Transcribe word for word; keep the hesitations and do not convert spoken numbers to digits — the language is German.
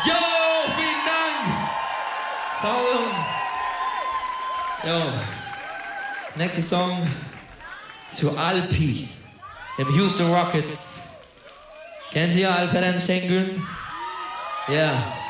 Jo, vielen Dank. Sauber. Jo. Nächster Song zu Alpi, dem Houston Rockets. Kennt ihr Alperen Şengün? Ja. Yeah.